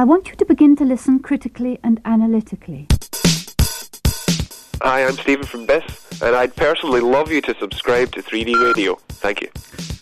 I want you to begin to listen critically and analytically. Hi, I'm Stephen from BIS, and I'd personally love you to subscribe to 3D Radio. Thank you.